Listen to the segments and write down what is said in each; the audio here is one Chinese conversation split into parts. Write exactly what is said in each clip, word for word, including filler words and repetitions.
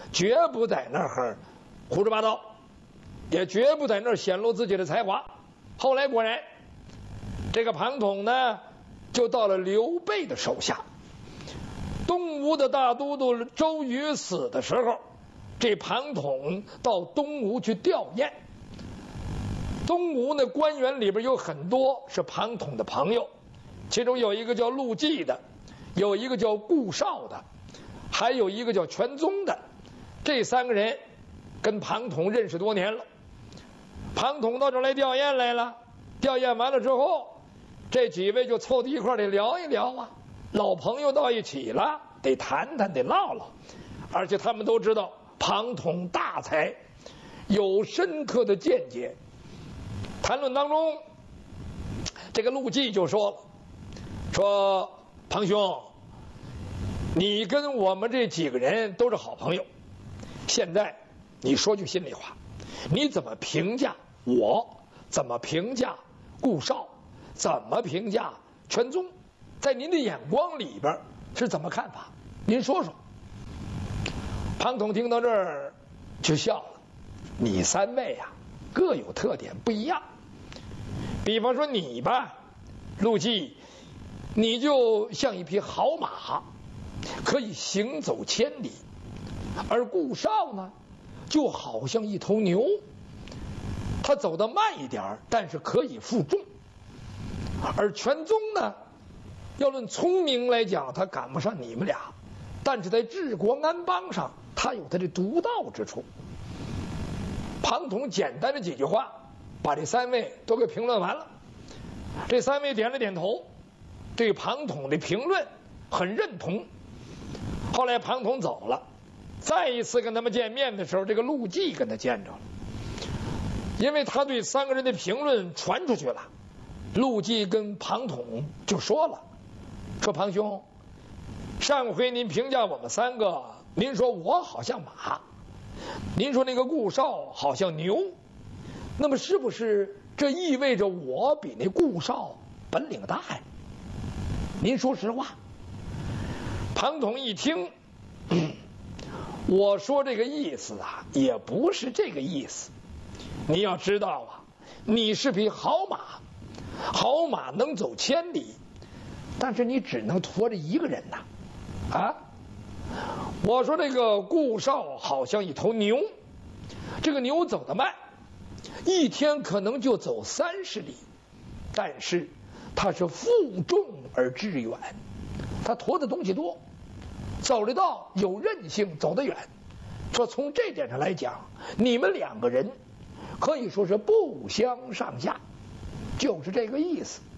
绝不在那儿胡说八道，也绝不在那儿显露自己的才华。后来果然，这个庞统呢，就到了刘备的手下。东吴的大都督周瑜死的时候，这庞统到东吴去吊唁。东吴那官员里边有很多是庞统的朋友，其中有一个叫陆绩的，有一个叫顾绍的，还有一个叫全宗的。这三个人跟庞统认识多年了。庞统到这儿来吊唁来了，吊唁完了之后，这几位就凑到一块儿得聊一聊啊，老朋友到一起了，得谈谈，得唠唠。而且他们都知道庞统大才，有深刻的见解。谈论当中，这个陆绩就说了，说庞兄，你跟我们这几个人都是好朋友，现在你说句心里话，你怎么评价我？怎么评价顾绍？怎么评价全宗？在您的眼光里边是怎么看法？您说说。庞统听到这儿就笑了，你三位啊，各有特点不一样。比方说你吧，陆绩，你就像一匹好马，可以行走千里；而顾绍呢，就好像一头牛，他走得慢一点，但是可以负重。而全宗呢，要论聪明来讲，他赶不上你们俩，但是在治国安邦上，他有他的独到之处。庞统简单的几句话，把这三位都给评论完了。这三位点了点头，对庞统的评论很认同。后来庞统走了，再一次跟他们见面的时候，这个陆绩跟他见着了，因为他对三个人的评论传出去了。陆绩跟庞统就说了，说庞兄，上回您评价我们三个，您说我好像马，您说那个顾绍好像牛，那么是不是这意味着我比那顾绍本领大呀？您说实话。庞统一听，嗯，我说这个意思啊，也不是这个意思。你要知道啊，你是匹好马，好马能走千里，但是你只能驮着一个人呐，啊！我说这个顾绍好像一头牛，这个牛走得慢，一天可能就走三十里，但是它是负重而致远，它驮的东西多，走得到，有韧性，走得远。说从这点上来讲，你们两个人可以说是不相上下，就是这个意思。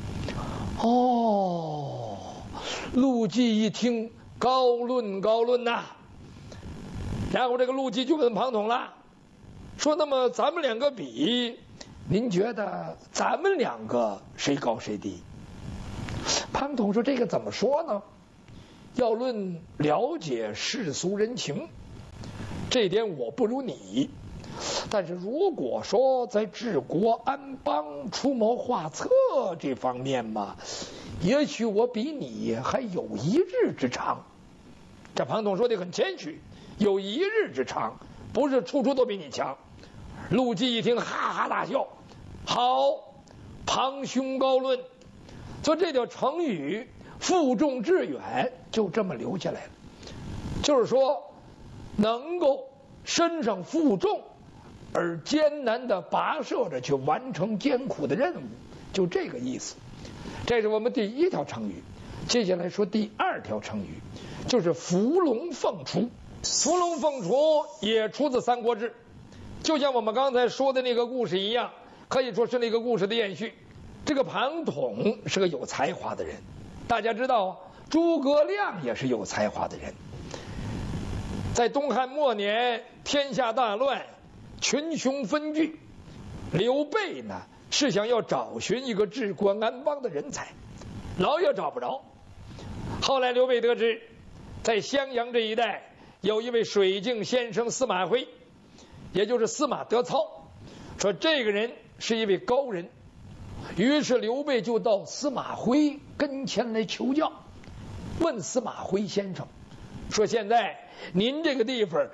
哦，陆绩一听，高论高论呐、啊。然后这个陆绩就问庞统了，说那么咱们两个比，您觉得咱们两个谁高谁低？庞统说这个怎么说呢？要论了解世俗人情，这点我不如你，但是如果说在治国安邦、出谋划策这方面嘛，也许我比你还有一日之长。这庞统说的很谦虚，有一日之长，不是处处都比你强。陆绩一听哈哈大笑，好，庞兄高论。所以这条成语负重致远就这么留下来了，就是说能够身上负重而艰难的跋涉着去完成艰苦的任务，就这个意思。这是我们第一条成语。接下来说第二条成语，就是伏龙凤雏。伏龙凤雏也出自《三国志》，就像我们刚才说的那个故事一样，可以说是那个故事的延续。这个庞统是个有才华的人，大家知道诸葛亮也是有才华的人。在东汉末年，天下大乱，群雄纷聚，刘备呢是想要找寻一个治国安邦的人才，老也找不着。后来刘备得知，在襄阳这一带有一位水镜先生司马徽，也就是司马德操，说这个人是一位高人。于是刘备就到司马徽跟前来求教，问司马徽先生说，现在您这个地方